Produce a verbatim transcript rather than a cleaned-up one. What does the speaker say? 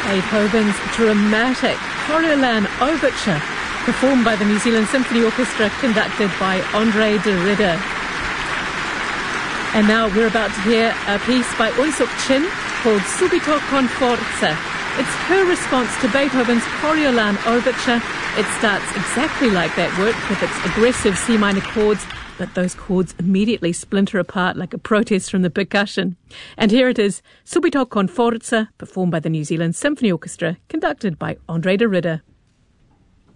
Beethoven's dramatic Coriolan Overture, performed by the New Zealand Symphony Orchestra, conducted by Andre de Ridder. And now we're about to hear a piece by Eun Suk Chin called Subito con Forza. It's her response to Beethoven's Coriolan Overture. It starts exactly like that work, with its aggressive C minor chords, but those chords immediately splinter apart like a protest from the percussion. And here it is, Subito con Forza, performed by the New Zealand Symphony Orchestra, conducted by Andre de Ridder.